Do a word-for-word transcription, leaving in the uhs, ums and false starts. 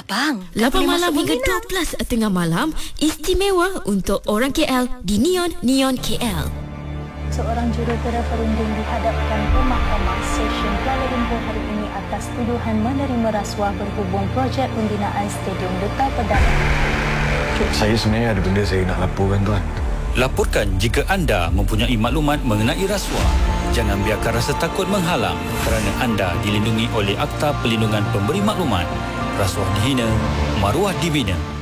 bang. lapan malam hingga dua belas tengah malam, istimewa untuk orang K L di Neon Neon K L. Seorang jurutera perunding dihadapkan ke Mahkamah Session Kuala Lumpur hari ini atas tuduhan menerima rasuah berhubung projek pembinaan Stadium Duta Perdana. Saya sebenarnya ada benda saya nak laporkan, tuan. Laporkan jika anda mempunyai maklumat mengenai rasuah. Jangan biarkan rasa takut menghalang kerana anda dilindungi oleh Akta Perlindungan Pemberi Maklumat. Rasuah dihina, maruah dibina.